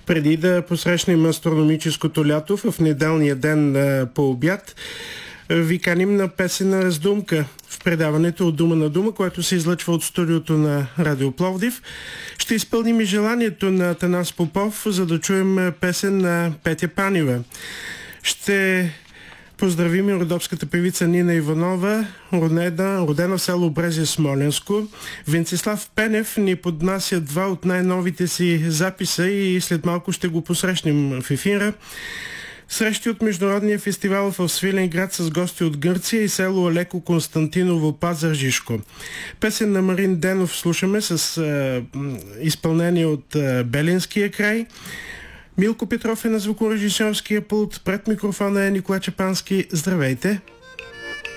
Преди да посрещнем астрономическото лято в неделния ден по обяд, ви каним на песена раздумка в предаването от Дума на дума, което се излъчва от студиото на Радио Пловдив. Ще изпълним и желанието на Атанас Попов, за да чуем песен на Петя Панева. Ще поздравим и родопската певица Нина Иванова, родена в село Брезе, Смолянско. Венцислав Пенев ни поднася два от най-новите си записа и след малко ще го посрещнем в ефира. Срещи от Международния фестивал в Свиленград с гости от Гърция и село Алеко Константиново, Пазарджишко. Песен на Марин Денов слушаме с изпълнение от Белинския край. Милко Петров е на звукорежисьорския пулт. Пред микрофона е Николай Чапански. Здравейте!